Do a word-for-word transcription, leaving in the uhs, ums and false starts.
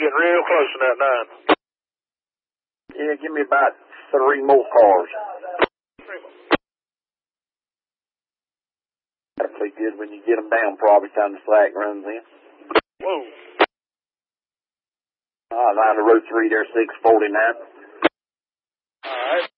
getting real close to that nine. Yeah, give me about three more cars. That'll be good when you get them down, probably time the slack runs in. Whoa. Ah, line of road three there, six forty-nine. All right.